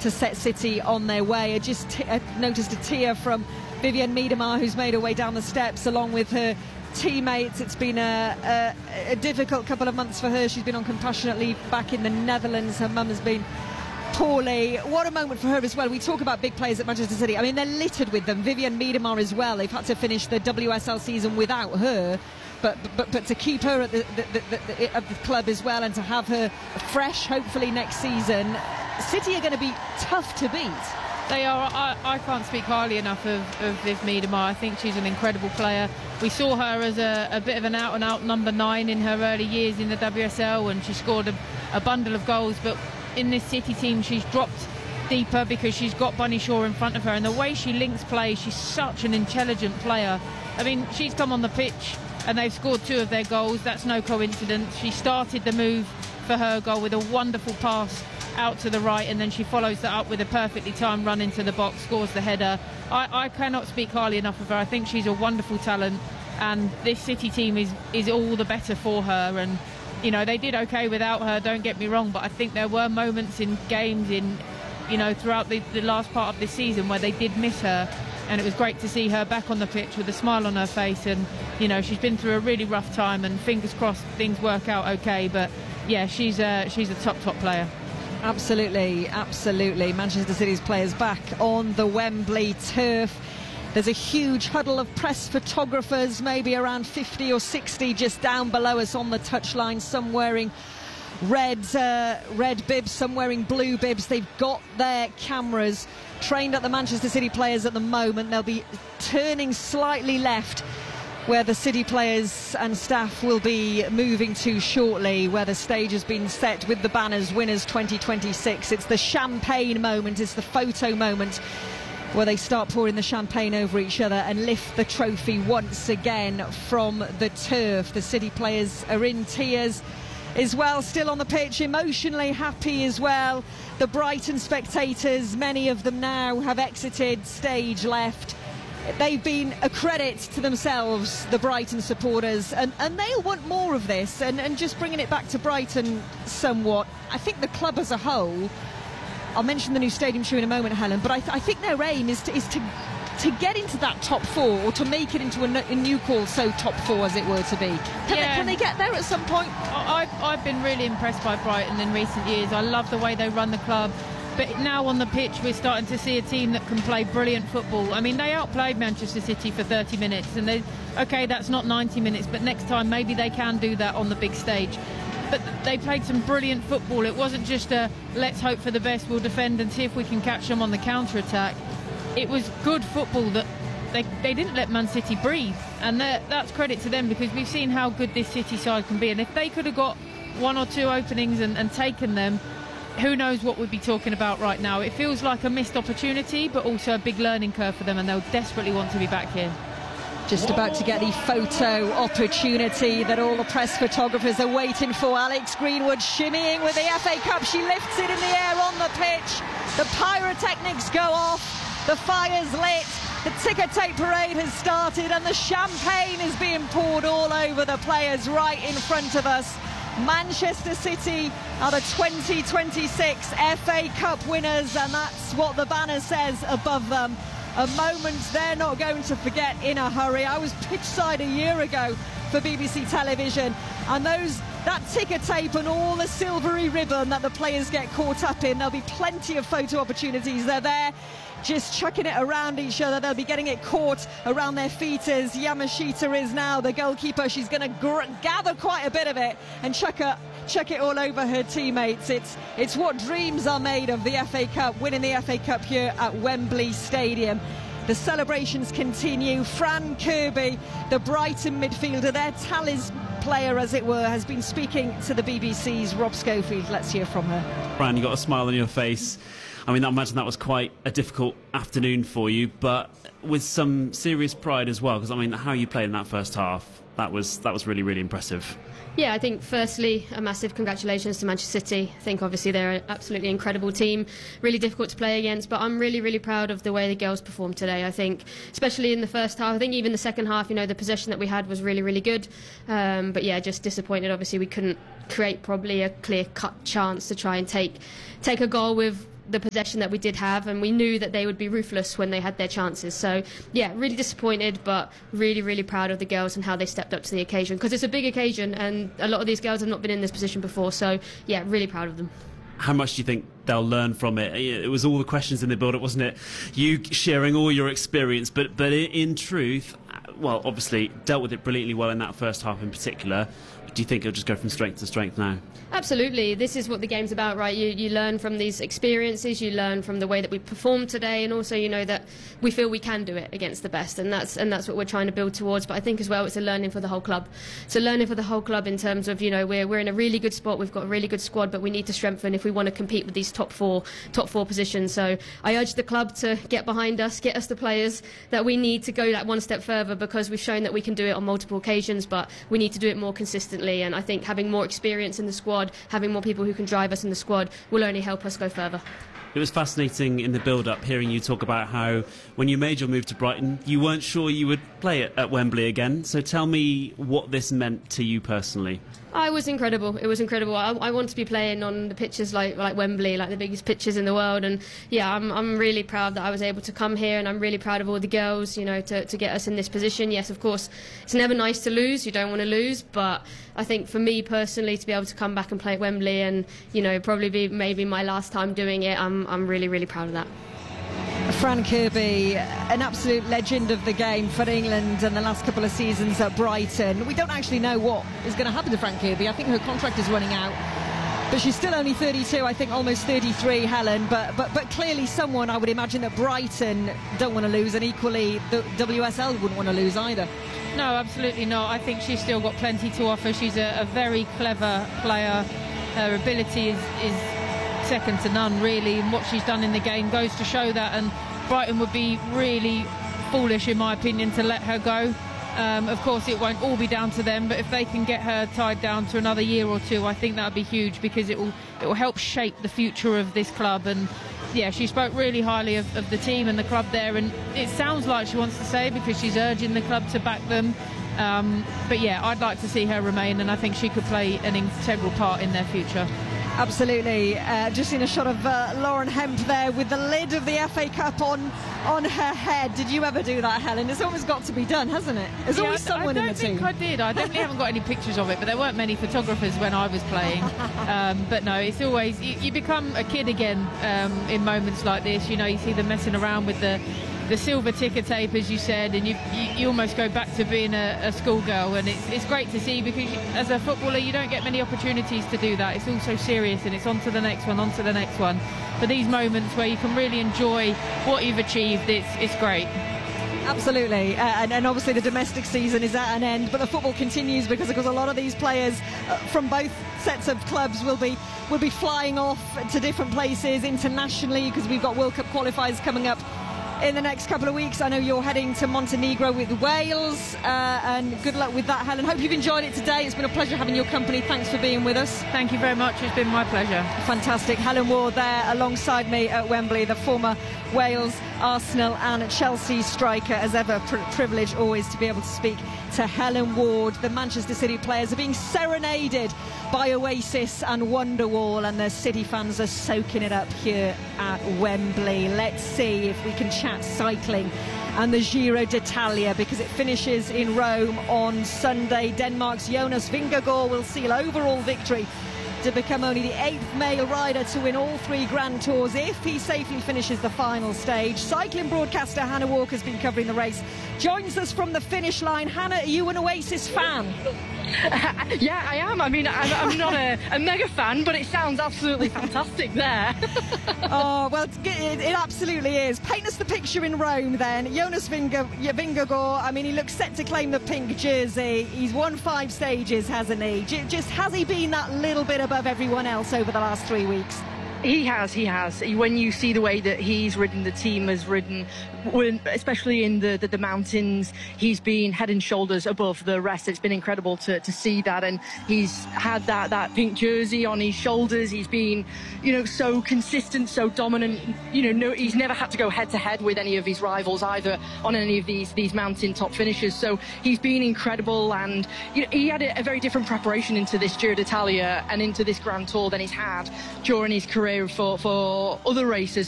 to set City on their way. I just noticed a tear from Vivianne Miedema, who's made her way down the steps along with her teammates. It's been a difficult couple of months for her. She's been on compassionate leave back in the Netherlands. Her mum has been poorly. What a moment for her as well. We talk about big players at Manchester City. I mean, they're littered with them. Vivianne Miedema as well. They've had to finish the WSL season without her. But to keep her at the club as well, and to have her fresh, hopefully next season, City are going to be tough to beat. They are. I can't speak highly enough of Viv Miedema. I think she's an incredible player. We saw her as a bit of an out-and-out number 9 in her early years in the WSL, and she scored a bundle of goals. But in this City team, she's dropped deeper because she's got Bunny Shaw in front of her, and the way she links play, she's such an intelligent player. I mean, she's come on the pitch and they've scored 2 of their goals. That's no coincidence. She started the move for her goal with a wonderful pass out to the right, and then she follows that up with a perfectly timed run into the box, scores the header. I cannot speak highly enough of her. I think she's a wonderful talent, and this City team is all the better for her. And you know, they did okay without her, don't get me wrong, but I think there were moments in games throughout the last part of this season where they did miss her, and it was great to see her back on the pitch with a smile on her face. And you know, she's been through a really rough time, and fingers crossed things work out okay. But yeah, she's a top player. Absolutely. Manchester City's players back on the Wembley turf. There's a huge huddle of press photographers, maybe around 50 or 60 just down below us on the touchline, some wearing red bibs, some wearing blue bibs. They've got their cameras trained at the Manchester City players at the moment. They'll be turning slightly left, where the City players and staff will be moving to shortly, where the stage has been set with the banners, Winners 2026. It's the champagne moment, it's the photo moment, where they start pouring the champagne over each other and lift the trophy once again from the turf. The City players are in tears as well, still on the pitch, emotionally happy as well. The Brighton spectators, many of them now have exited stage left. They've been a credit to themselves, the Brighton supporters, and they'll want more of this. And just bringing it back to Brighton somewhat, I think the club as a whole, I'll mention the new stadium shoe in a moment, Helen, but I think their aim is to get into that top 4, or to make it into a new call, so top 4 as it were to be. Can they get there at some point? I've been really impressed by Brighton in recent years. I love the way they run the club. But now on the pitch, we're starting to see a team that can play brilliant football. I mean, they outplayed Manchester City for 30 minutes, and that's not 90 minutes, but next time maybe they can do that on the big stage. But they played some brilliant football. It wasn't just a let's hope for the best, we'll defend and see if we can catch them on the counter-attack. It was good football that they didn't let Man City breathe, and that's credit to them, because we've seen how good this City side can be, and if they could have got 1 or 2 openings and taken them, who knows what we'd be talking about right now. It feels like a missed opportunity, but also a big learning curve for them, and they'll desperately want to be back here. Just about to get the photo opportunity that all the press photographers are waiting for. Alex Greenwood shimmying with the FA Cup. She lifts it in the air on the pitch. The pyrotechnics go off. The fire's lit. The ticker tape parade has started, and the champagne is being poured all over the players right in front of us. Manchester City are the 2026 FA Cup winners, and that's what the banner says above them. A moment they're not going to forget in a hurry. I was pitchside a year ago for BBC Television, and that ticker tape and all the silvery ribbon that the players get caught up in, there'll be plenty of photo opportunities. They're there just chucking it around each other. They'll be getting it caught around their feet as Yamashita is now, the goalkeeper. She's going to gather quite a bit of it and chuck it all over her teammates. It's what dreams are made of, the FA Cup, winning the FA Cup here at Wembley Stadium. The celebrations continue. Fran Kirby, the Brighton midfielder, their Tally's player as it were, has been speaking to the BBC's Rob Schofield. Let's hear from her. Fran, you got a smile on your face. I mean, I imagine that was quite a difficult afternoon for you, but with some serious pride as well, because I mean, how you played in that first half, that was really, really impressive. Yeah, I think firstly, a massive congratulations to Manchester City. I think obviously they're an absolutely incredible team, really difficult to play against, but I'm really, really proud of the way the girls performed today. I think, especially in the first half, I think even the second half, the possession that we had was really, really good. But yeah, just disappointed. Obviously, we couldn't create probably a clear-cut chance to try and take a goal with the possession that we did have, and we knew that they would be ruthless when they had their chances. So yeah, really disappointed, but really, really proud of the girls and how they stepped up to the occasion, because it's a big occasion and a lot of these girls have not been in this position before. So yeah, really proud of them. How much do you think they'll learn from it? It was all the questions in the build-up, wasn't it? You sharing all your experience, but in truth, well, obviously dealt with it brilliantly well in that first half in particular. Do you think it'll just go from strength to strength now? Absolutely. This is what the game's about, right? You learn from these experiences, you learn from the way that we performed today, and also you know that we feel we can do it against the best, and that's what we're trying to build towards. But I think as well it's a learning for the whole club. So learning for the whole club in terms of, you know, we're in a really good spot, we've got a really good squad, but we need to strengthen if we want to compete with these top four positions. So I urge the club to get behind us, get us the players that we need to go that one step further, because we've shown that we can do it on multiple occasions, but we need to do it more consistently. And I think having more experience in the squad, having more people who can drive us in the squad will only help us go further. It was fascinating in the build-up hearing you talk about how when you made your move to Brighton you weren't sure you would play it at Wembley again. So tell me what this meant to you personally. It was incredible. It was incredible. I want to be playing on the pitches like Wembley, like the biggest pitches in the world. And yeah, I'm really proud that I was able to come here, and I'm really proud of all the girls, you know, to get us in this position. Yes, of course, it's never nice to lose. You don't want to lose, but I think for me personally, to be able to come back and play at Wembley, and you know, probably be maybe my last time doing it, I'm really, really proud of that. Fran Kirby, an absolute legend of the game for England in the last couple of seasons at Brighton. We don't actually know what is going to happen to Fran Kirby. I think her contract is running out, but she's still only 32, I think almost 33, Helen. But clearly someone, I would imagine, that Brighton don't want to lose, and equally the WSL wouldn't want to lose either. No, absolutely not. I think she's still got plenty to offer. She's a very clever player. Her ability is second to none, really, and what she's done in the game goes to show that, and Brighton would be really foolish, in my opinion, to let her go. Of course, it won't all be down to them, but if they can get her tied down to another year or two, I think that would be huge, because it will help shape the future of this club. And yeah, she spoke really highly of the team and the club there, and it sounds like she wants to stay because she's urging the club to back them. But yeah, I'd like to see her remain, and I think she could play an integral part in their future. Absolutely. Just seen a shot of Lauren Hemp there with the lid of the FA Cup on her head. Did you ever do that, Helen? It's always got to be done, hasn't it? There's always someone in the team. I don't think I did. I definitely haven't got any pictures of it, but there weren't many photographers when I was playing. But no, it's always, you become a kid again in moments like this. You know, you see them messing around with the silver ticker tape, as you said, and you almost go back to being a schoolgirl, and it's great to see, because as a footballer you don't get many opportunities to do that. It's all so serious, and it's on to the next one. But these moments where you can really enjoy what you've achieved, it's great. Absolutely, and obviously the domestic season is at an end, but the football continues, because of course a lot of these players from both sets of clubs will be flying off to different places internationally, because we've got World Cup qualifiers coming up in the next couple of weeks. I know you're heading to Montenegro with Wales, and good luck with that, Helen. Hope you've enjoyed it today. It's been a pleasure having your company. Thanks for being with us. Thank you very much. It's been my pleasure. Fantastic. Helen Ward there alongside me at Wembley, the former Wales, Arsenal and Chelsea striker. As ever, privileged always to be able to speak to Helen Ward. The Manchester City players are being serenaded by Oasis and Wonderwall, and the City fans are soaking it up here at Wembley. Let's see if we can chat cycling and the Giro d'Italia, because it finishes in Rome on Sunday. Denmark's Jonas Vingegaard will seal overall victory to become only the 8th male rider to win all 3 Grand Tours if he safely finishes the final stage. Cycling broadcaster Hannah Walker has been covering the race, joins us from the finish line. Hannah, are you an Oasis fan? Yeah, I am. I mean, I'm not a mega fan, but it sounds absolutely fantastic there. Oh, well, it absolutely is. Paint us the picture in Rome then. Jonas Vingegaard, I mean, he looks set to claim the pink jersey. He's won 5 stages, hasn't he? Just has he been that little bit above everyone else over the last 3 weeks? He has. When you see the way that he's ridden, the team has ridden, especially in the mountains, he's been head and shoulders above the rest. It's been incredible to see that, and he's had that pink jersey on his shoulders. He's been, so consistent, so dominant. He's never had to go head to head with any of his rivals either on any of these mountain top finishes. So he's been incredible, and he had a very different preparation into this Giro d'Italia and into this Grand Tour than he's had during his career. Pereira for other races.